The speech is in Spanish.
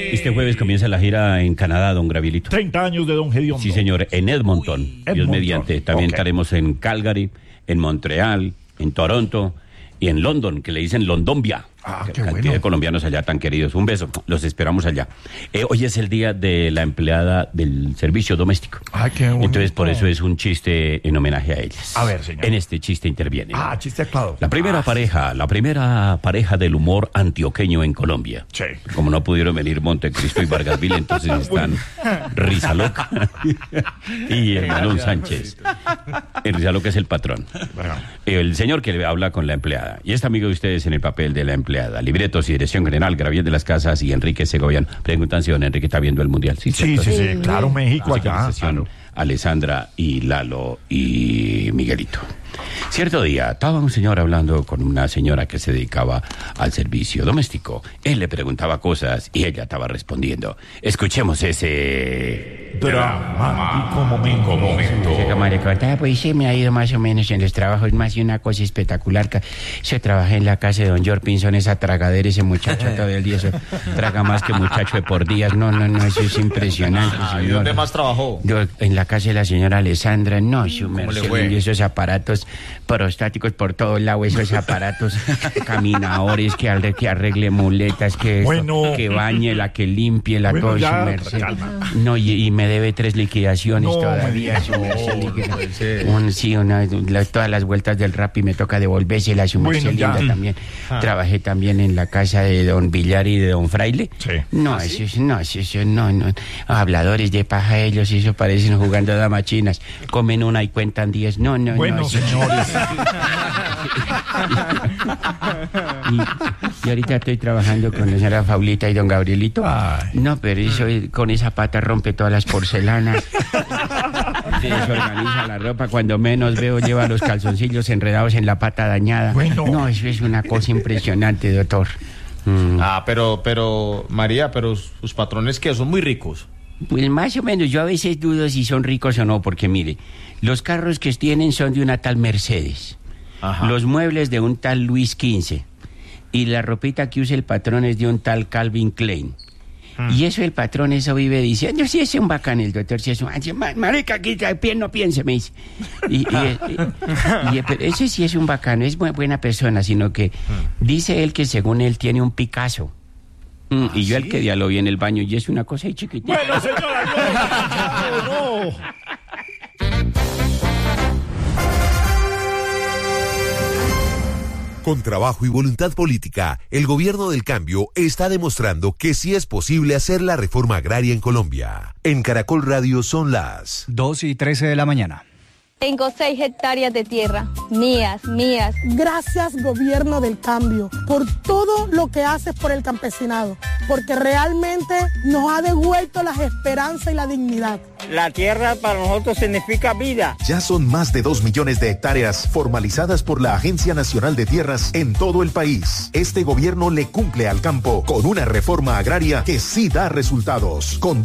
Este jueves comienza la gira en Canadá, don Gabrielito. 30 años de don Gediondo. Sí, señor, en Edmonton. Dios mediante. También estaremos en Calgary, en Montreal, en Toronto y en London, que le dicen Londombia. Qué Cantidad de colombianos allá tan queridos. Un beso, los esperamos allá. Hoy es el día de la empleada del servicio doméstico. Qué bonito. Entonces, por eso es un chiste en homenaje a ellas. A ver, señor. En este chiste interviene. Chiste actuado. La primera pareja del humor antioqueño en Colombia. Sí. Como no pudieron venir Montecristo y Vargasville, entonces están Rizaloca y Hermanón Sánchez. El Rizaloca es el patrón. El señor que le habla con la empleada. Y está amigo de ustedes en el papel de la empleada. Libretos y dirección general, Gabriel de las Casas y Enrique Segoviano. Preguntan si don Enrique está viendo el Mundial. Sí, claro, México allá. Alessandra y Lalo y Miguelito. Cierto día, estaba un señor hablando con una señora que se dedicaba al servicio doméstico. Él le preguntaba cosas y ella estaba respondiendo. Escuchemos ese dramático momento. Pues sí, me ha ido más o menos en los trabajos, más de una cosa espectacular. Yo trabajé en la casa de don George Pinson, esa tragadera, ese muchacho todo el día, eso traga más que muchacho de por días. No, eso es impresionante. ¿Y dónde más trabajó? Yo, en la casa de la señora Alessandra, su merced, y esos aparatos prostáticos por todos lados, esos aparatos caminadores que arregle muletas, que bañe, la que limpie, la todo, su merced. No, y me debe 3 liquidaciones todavía, su merced. Todas las vueltas del Rappi me toca devolvérsela, su merced linda también. Trabajé también en la casa de don Villar y de don Fraile. Sí. No, habladores de paja ellos, eso parecen jugando damachinas. Comen una y cuentan 10. Señores. Y ahorita estoy trabajando con la señora Faulita y don Gabrielito. No, pero eso con esa pata rompe todas las porcelanas. Se desorganiza la ropa, cuando menos veo lleva los calzoncillos enredados en la pata dañada. No, eso es una cosa impresionante, doctor. Pero María, sus patrones que son muy ricos. Pues más o menos, yo a veces dudo si son ricos o no, porque mire, los carros que tienen son de una tal Mercedes, los muebles de un tal Luis XV, y la ropita que usa el patrón es de un tal Calvin Klein. Y eso el patrón, eso vive diciendo, sí, es un bacán el doctor, sí es un... Marica, aquí no piense, me dice. Pero ese sí es un bacano, es buena persona, sino que dice él que según él tiene un Picasso. Y yo el que día lo vi en el baño y es una cosa ahí chiquitita. Bueno, señora, no. Con trabajo y voluntad política, el gobierno del cambio está demostrando que sí es posible hacer la reforma agraria en Colombia. En Caracol Radio son las 2:13 de la mañana. Tengo 6 hectáreas de tierra, mías. Gracias, gobierno del cambio, por todo lo que haces por el campesinado, porque realmente nos ha devuelto la esperanza y la dignidad. La tierra para nosotros significa vida. Ya son más de 2 millones de hectáreas formalizadas por la Agencia Nacional de Tierras en todo el país. Este gobierno le cumple al campo con una reforma agraria que sí da resultados. Con